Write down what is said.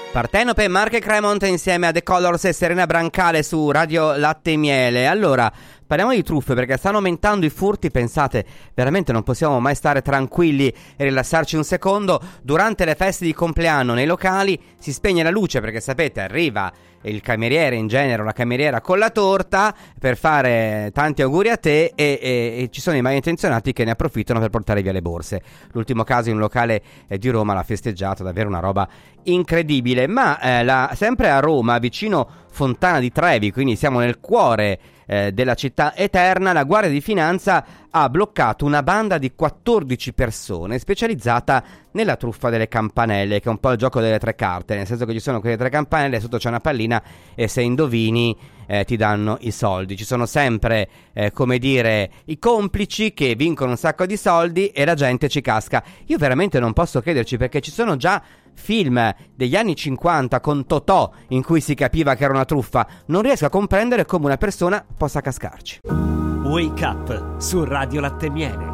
Partenope, Marche Cremont insieme a The Colors e Serena Brancale su Radio Latte e Miele. Allora, parliamo di truffe perché stanno aumentando i furti. Pensate, veramente non possiamo mai stare tranquilli e rilassarci un secondo. Durante le feste di compleanno nei locali si spegne la luce perché sapete, arriva il cameriere, in genere una cameriera con la torta per fare tanti auguri a te e ci sono i malintenzionati che ne approfittano per portare via le borse. L'ultimo caso in un locale di Roma l'ha festeggiato, davvero una roba incredibile. Ma sempre a Roma, vicino Fontana di Trevi, quindi siamo nel cuore della città eterna, la Guardia di Finanza ha bloccato una banda di 14 persone specializzata nella truffa delle campanelle, che è un po' il gioco delle tre carte, nel senso che ci sono quelle tre campanelle, sotto c'è una pallina e se indovini ti danno i soldi. Ci sono sempre, come dire, i complici che vincono un sacco di soldi e la gente ci casca. Io veramente non posso crederci perché ci sono già film degli anni 50 con Totò in cui si capiva che era una truffa. Non riesco a comprendere come una persona possa cascarci. Wake Up su Radio Latte e Miele.